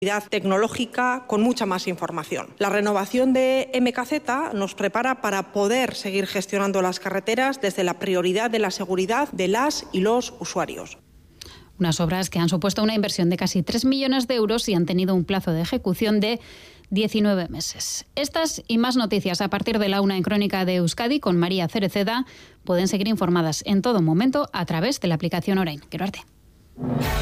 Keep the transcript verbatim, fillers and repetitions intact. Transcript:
tecnológica con mucha más información. La renovación de M K Z nos prepara para poder seguir gestionando las carreteras desde la prioridad de la seguridad de las y los usuarios. Unas obras que han supuesto una inversión de casi tres millones de euros y han tenido un plazo de ejecución de diecinueve meses. Estas y más noticias a partir de la una en Crónica de Euskadi con María Cereceda pueden seguir informadas en todo momento a través de la aplicación Orain. Quiero arte.